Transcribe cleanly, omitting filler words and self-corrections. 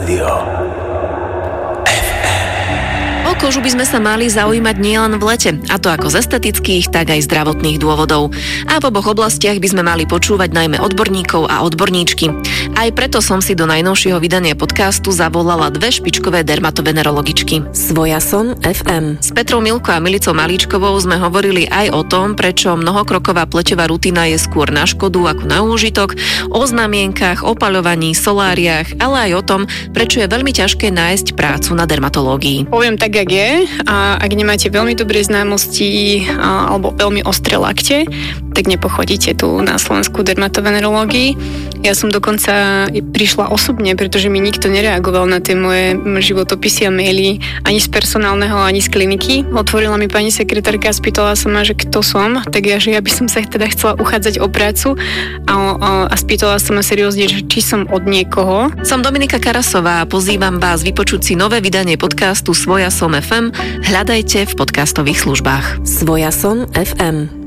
Rádio FM. O kožu by sme sa mali zaujímať nielen v lete, a to ako z estetických, tak aj zdravotných dôvodov. A v oboch oblastiach by sme mali počúvať najmä odborníkov a odborníčky. Aj preto som si do najnovšieho vydania podcastu zavolala dve špičkové dermatovenerologičky. Svojason FM. S Petrou Milko a Milicou Malíčkovou sme hovorili aj o tom, prečo mnohokroková pleťová rutina je skôr na škodu ako na úžitok, o znamienkach, opaľovaní, soláriách, ale aj o tom, prečo je veľmi ťažké nájsť prácu na dermatológii. Poviem tak, jak je, a ak nemáte veľmi dobré známosti alebo veľmi ostré lakte, tak nepochodíte tu na slovenskú dermatovenerológii. Ja som dokonca prišla osobne, pretože mi nikto nereagoval na tie moje životopisy a maily ani z personálneho, ani z kliniky. Otvorila mi pani sekretárka a spýtala sa ma, že kto som, tak ja by som sa teda chcela uchádzať o prácu a spýtala sa ma seriózne, že či som od niekoho. Som Dominika Karasová a pozývam vás vypočuť si nové vydanie podcastu Svojason FM. Hľadajte v podcastových službách. Svojason FM.